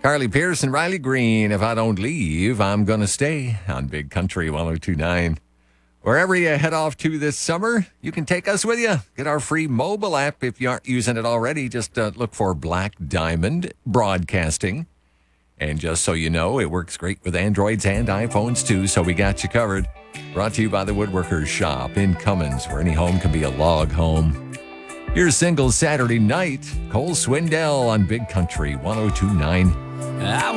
Carly Pearson, Riley Green. If I don't leave, I'm going to stay on Big Country 102.9. Wherever you head off to this summer, you can take us with you. Get our free mobile app if you aren't using it already. Just look for Black Diamond Broadcasting. And just so you know, it works great with Androids and iPhones too, so we got you covered. Brought to you by the Woodworkers Shop in Cummins, where any home can be a log home. Here's Single Saturday Night, Cole Swindell on Big Country 102.9.